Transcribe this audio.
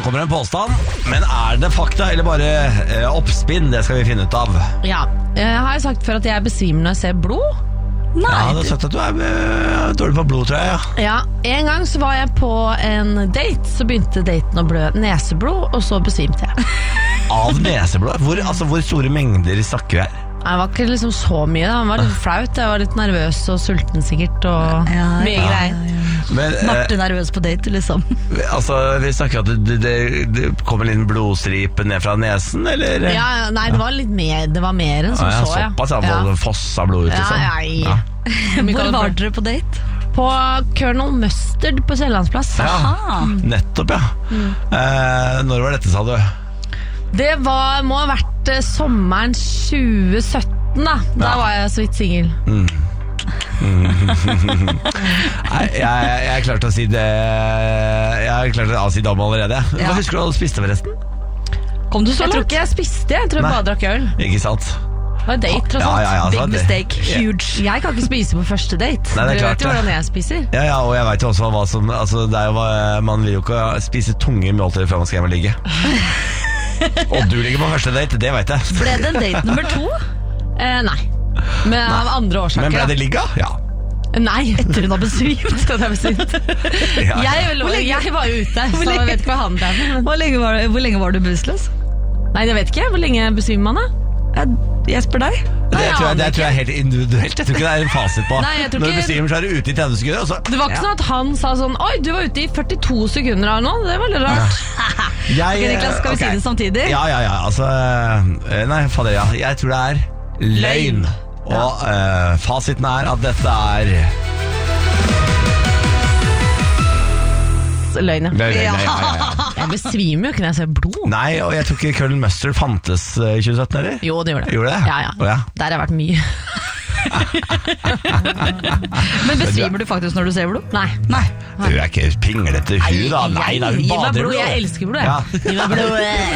kommer en påstand, men det fakta eller bare oppspinn? Det skal vi finne ut av. Ja, har jeg sagt før at jeg besvimer når jeg ser blod? Nei. Ja, du har sagt at du dårlig på blod, tror jeg. Ja, en gang så var jeg på en date, så begynte daten å blø neseblod, og så besvimte jeg. Av neseblod? Hvor store mengder snakker vi her? Det var ikke liksom så mye, det var litt flaut. Jeg var litt nervøs og sulten sikkert, og mye greier. Marte nervøs på date, liksom. Vi snakker at det kom en liten blodstripe ned fra nesen, eller? Ja, nei, det var litt mer, det var mer enn som så, ja. Såpass, fossa blod ut, liksom. Ja. Hvor var dere på date? På Colonel Mustard på Sjellandsplass. Ja, nettopp, ja. Når var dette, sa du? Det må ha vært sommeren 2017 da. Da var jeg så vidt singel. Jeg er klar til å si det. Jeg er klar til å avsi dam allerede. Hva husker du hva du spiste forresten? Kom du så langt? Jeg tror ikke jeg spiste, jeg tror jeg bare drakk øl. Ikke sant? Det var date, tross alt. Big mistake, huge. Jeg kan ikke spise på første date. Nei, du vet jo hvordan jeg spiser. Ja, og jeg vet jo også hva som man vil jo ikke spise tunge måltider før man skal hjem og ligge. Og du ligger på første date, det vet jeg. Ble det en date nummer 2? Nei. Men av andre årsaker. Men ble det ligga? Ja. Nei, etter hun har besvimt. Jeg var jo ute, så jeg vet ikke hva han der. Hvor lenge var du bevisstløs? Nei, jeg vet ikke. Hvor lenge besvimer man da? Jeg spør deg. Det tror jeg er helt individuelt. Jeg tror ikke det er en fasit på. Når du besvimer, så er du ute i 30 sekunder. Det var ikke sånn at han sa sånn: oi, du var ute i 42 sekunder her nå. Det var litt rart. Niklas, skal vi si det samtidig? Ja, nei, fader, jeg tror det er løgn. Og fasiten er at dette er løgn. Ja. Jeg besvimer jo ikke når jeg ser blod. Nei, og jeg tror ikke Colonel Mustard fantes i 2017, eller? Jo, det gjorde det. Gjorde det? Ja. Der har jeg vært mye. Men besvimer du faktisk når du ser blod? Nei. Du er ikke pinglete hun da. Nei, hun bader blod. Jeg elsker blod, jeg. Gi meg blod.